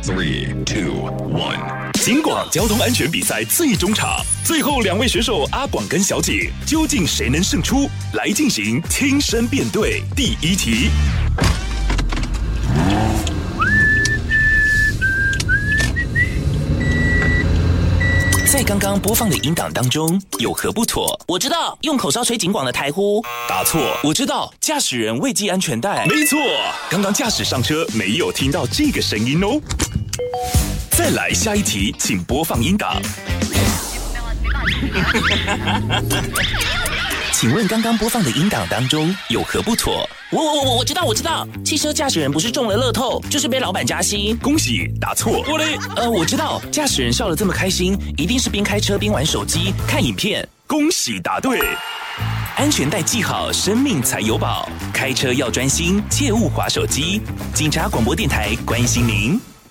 3, 2, 1。警广交通安全比赛最终场，最后2位选手阿广跟小景，究竟谁能胜出？来进行亲身辩对。第1题。在刚刚播放的音档当中，有何不妥？ 我知道，用口哨吹警广的台呼。 答错。 我知道，驾驶人未系安全带。 没错，刚刚驾驶上车没有听到这个声音哦。再来下一题，请播放音档。请问刚刚播放的音档当中有何不妥？ 我知道，汽车驾驶人不是中了乐透，就是被老板加薪。 恭喜，答错。 我知道，驾驶人笑得这么开心，一定是边开车边玩手机看影片。 恭喜答对。安全带系好，生命才有保。开车要专心，切勿滑手机。警察广播电台关心您。